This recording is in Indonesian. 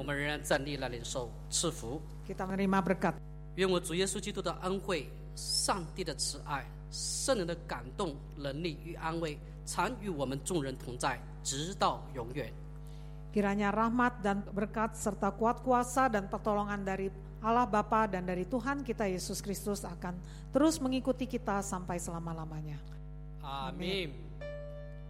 们仍然站立来领受赐福。 Kita menerima berkat. 愿我主耶稣基督的恩惠、上帝的慈爱、圣人的感动、能力与安慰，常与我们众人同在，直到永远。 Kiranya rahmat dan berkat serta kuat kuasa dan pertolongan dari Allah Bapa dan dari Tuhan kita Yesus Kristus akan terus mengikuti kita sampai selama-lamanya. Amin.